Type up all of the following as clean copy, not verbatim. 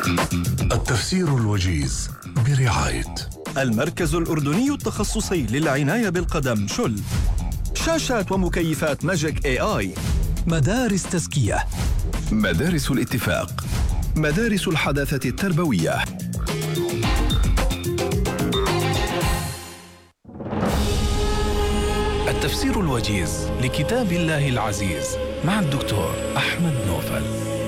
التفسير الوجيز برعاية المركز الأردني التخصصي للعناية بالقدم شل، شاشات ومكيفات ماجيك AI، مدارس تزكية، مدارس الاتفاق، مدارس الحداثة التربوية. التفسير الوجيز لكتاب الله العزيز مع الدكتور أحمد نوفل.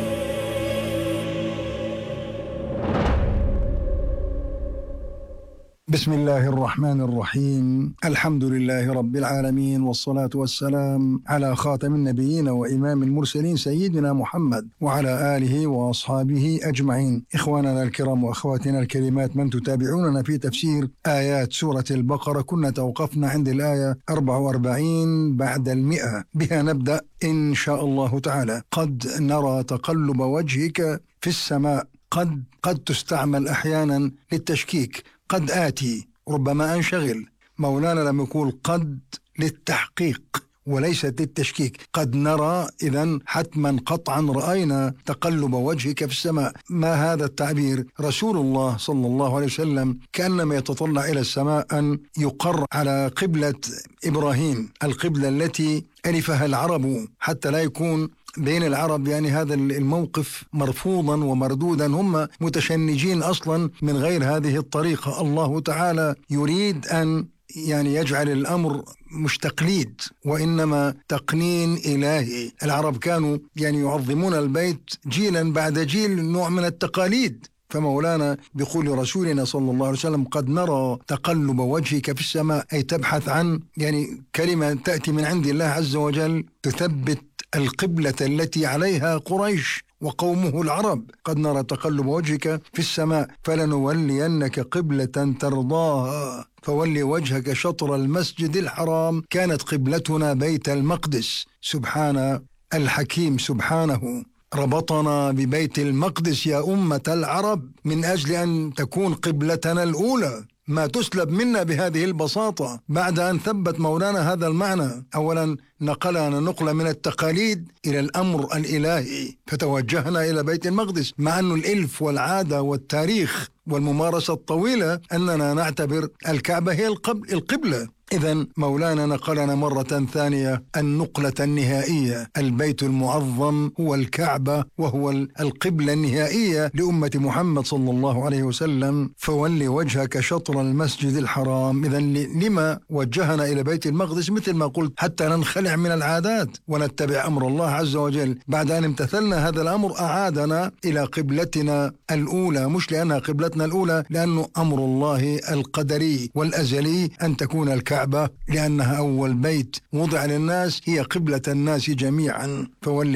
بسم الله الرحمن الرحيم. الحمد لله رب العالمين، والصلاة والسلام على خاتم النبيين وإمام المرسلين سيدنا محمد وعلى آله وأصحابه أجمعين. إخواننا الكرام وأخواتنا الكريمات من تتابعوننا في تفسير آيات سورة البقرة، كنا توقفنا عند الآية 44 بعد 100. بها نبدأ إن شاء الله تعالى. قد نرى تقلب وجهك في السماء. قد تستعمل أحيانا للتشكيك، قد آتي، ربما أنشغل. مولانا لم يقول قد للتحقيق وليست للتشكيك. قد نرى، إذن حتما قطعا رأينا تقلب وجهك في السماء. ما هذا التعبير؟ رسول الله صلى الله عليه وسلم كأنما يتطلع إلى السماء أن يقر على قبلة إبراهيم، القبلة التي ألفها العرب، حتى لا يكون بين العرب هذا الموقف مرفوضا ومردودا. هم متشنجين أصلا من غير هذه الطريقة. الله تعالى يريد أن يجعل الأمر مش تقليد وإنما تقنين إلهي. العرب كانوا يعظمون البيت جيلا بعد جيل، نوع من التقاليد. فمولانا بيقول لرسولنا صلى الله عليه وسلم قد نرى تقلب وجهك في السماء، أي تبحث عن كلمة تأتي من عند الله عز وجل تثبت القبلة التي عليها قريش وقومه العرب. قد نرى تقلب وجهك في السماء فلنولينك قبلة ترضاها فولي وجهك شطر المسجد الحرام. كانت قبلتنا بيت المقدس. سبحان الحكيم سبحانه، ربطنا ببيت المقدس يا أمة العرب من أجل أن تكون قبلتنا الأولى. ما تسلب منا بهذه البساطة بعد أن ثبت مولانا هذا المعنى. أولا نقلنا نقلة من التقاليد إلى الأمر الإلهي، فتوجهنا إلى بيت المقدس، مع أن الإلف والعادة والتاريخ والممارسة الطويلة أننا نعتبر الكعبة هي القبلة. إذن مولانا نقلنا مرة ثانية النقلة النهائية. البيت المعظم هو الكعبة، وهو القبلة النهائية لأمة محمد صلى الله عليه وسلم. فولي وجهك شطر المسجد الحرام. إذن لما وجهنا إلى بيت المقدس؟ مثل ما قلت، حتى ننخلع من العادات ونتبع أمر الله عز وجل. بعد أن امتثلنا هذا الأمر أعادنا إلى قبلتنا الأولى، مش لأنها قبلتنا الأولى، لأنه أمر الله القدري والأزلي أن تكون الكعبة، لأنها أول بيت وضع للناس، هي قبلة الناس جميعا. فولي